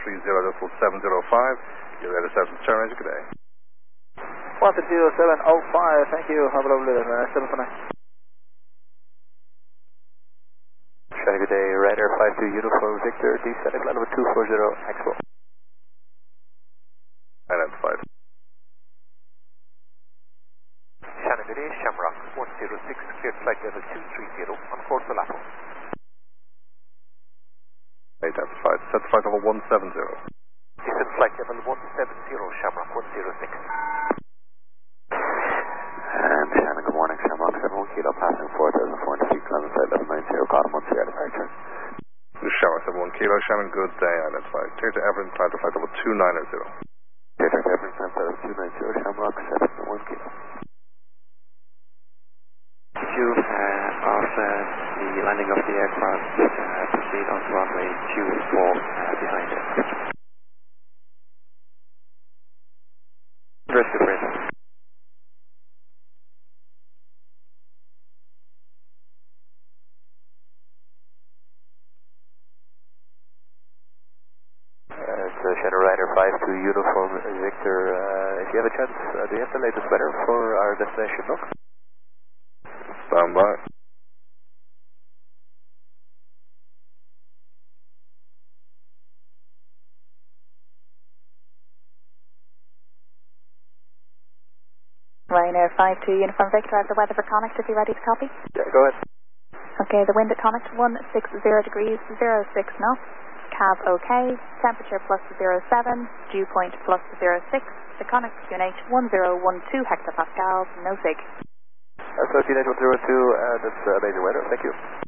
130.705. You're ready to set the turn range. Good day. 130.705, thank you. Have a lovely day. 749. Shiny, good day. Ryder 52 Uniform Victor, descending flight level 240, actual. Identified. Shannon, good day. Shamrock 106, cleared flight level 230 on course to Lapo. Identified. Set the flight level 170. Descend flight level 170, Shamrock 106. And Shannon, good morning. Shamrock 71 kilo, passing 4,400 feet, climb flight level 90, Cotton Sierra departure. Shamrock 71 kilo, Shannon, good day. Identified. Clear to Everton, climb to flight level 290. Clear to Everton, climb flight level 290, Shamrock 71 kilo. Could you, after the landing of the aircraft, proceed on runway 24 behind it? Rescue bridge. Shadow Rider 52 Uniform Victor, if you have a chance, do you have the latest weather for our destination log? Stand by. Ryanair 52 Uniform Victor, I have the weather for Connacht if you're ready to copy. Yeah, go ahead. Okay, the wind at Connacht 160 degrees, 06 knots. Cab okay, temperature plus 07, dew point plus 06, the Connacht QNH 1012 hectopascals, no sig. So QNH 1012, that's amazing weather, thank you.